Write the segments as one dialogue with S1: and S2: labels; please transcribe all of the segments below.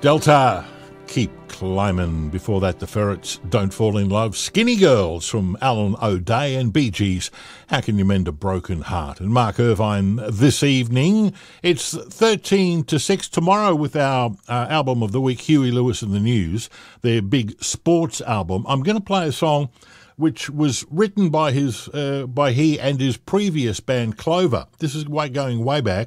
S1: Delta, Keep Climbing. Before that, the Ferrets, Don't Fall in Love. Skinny Girls from Alan O'Day, and Bee Gees, How Can You Mend a Broken Heart? And Mark Irvine this evening. It's 13 to 6 tomorrow with our album of the week, Huey Lewis and the News, their big sports album. I'm going to play a song which was written by he and his previous band Clover. This is going way back.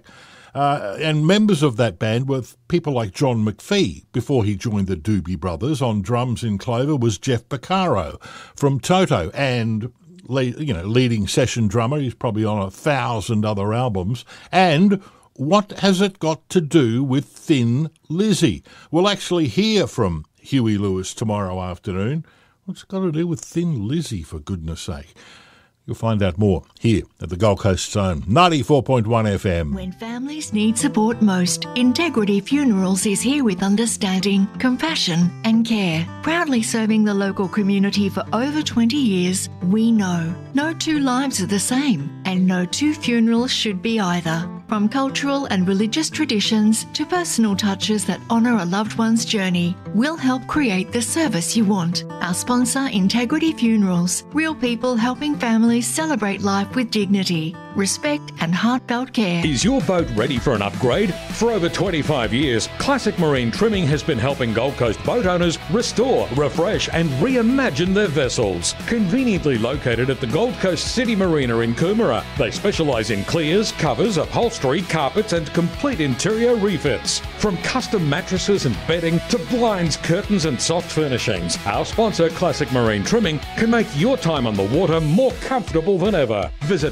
S1: And members of that band were people like John McPhee. Before he joined the Doobie Brothers, on drums in Clover was Jeff Beccaro from Toto, and leading session drummer. He's probably on 1,000 other albums. And what has it got to do with Thin Lizzy? We'll actually hear from Huey Lewis tomorrow afternoon. What's it got to do with Thin Lizzy, for goodness sake? You'll find out more here at the Gold Coast Zone, 94.1 FM.
S2: When families need support most, Integrity Funerals is here with understanding, compassion and care. Proudly serving the local community for over 20 years, we know no two lives are the same, and no two funerals should be either. From cultural and religious traditions to personal touches that honour a loved one's journey, we'll help create the service you want. Our sponsor, Integrity Funerals, real people helping families celebrate life with dignity, respect and heartfelt care.
S3: Is your boat ready for an upgrade? For over 25 years, Classic Marine Trimming has been helping Gold Coast boat owners restore, refresh and reimagine their vessels. Conveniently located at the Gold Coast City Marina in Coomera, they specialise in clears, covers, upholstery, carpets and complete interior refits. From custom mattresses and bedding to blinds, curtains and soft furnishings, our sponsor Classic Marine Trimming can make your time on the water more comfortable than ever. Visit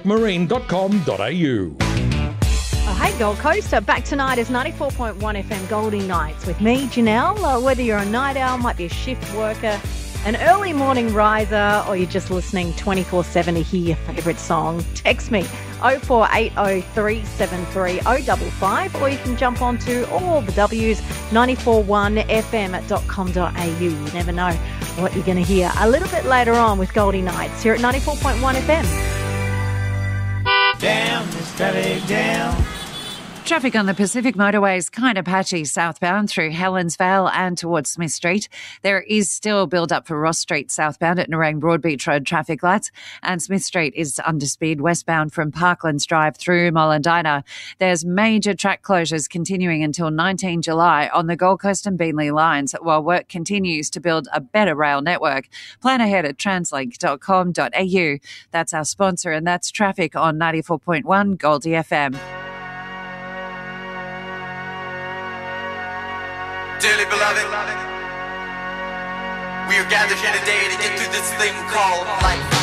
S3: classicmarine.com.au.
S4: Oh, hey Gold Coast, back tonight is 94.1 FM Goldie Nights with me, Janelle. Whether you're a night owl, might be a shift worker, an early morning riser, or you're just listening 24/7 to hear your favourite song, text me 0480 373 055, or you can jump onto all the W's, 941fm.com.au. You never know what you're going to hear a little bit later on with Goldie Nights here at 94.1 FM.
S5: Down, steady down.
S6: Traffic on the Pacific Motorway is kind of patchy southbound through Helensvale and towards Smith Street. There is still build-up for Ross Street southbound at Nerang Broadbeach Road traffic lights, and Smith Street is under speed westbound from Parklands Drive through Mollendina. There's major track closures continuing until 19 July on the Gold Coast and Beenleigh lines while work continues to build a better rail network. Plan ahead at translink.com.au. That's our sponsor, and that's traffic on 94.1 Goldie FM.
S5: Dearly beloved, we are gathered here today to get through this thing called life.